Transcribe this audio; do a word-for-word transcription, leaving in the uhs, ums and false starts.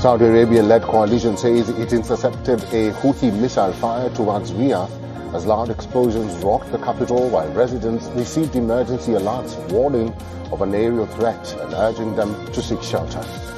Saudi Arabia-led coalition says it intercepted a Houthi missile fire towards Riyadh as loud explosions rocked the capital, while residents received emergency alerts warning of an aerial threat and urging them to seek shelter.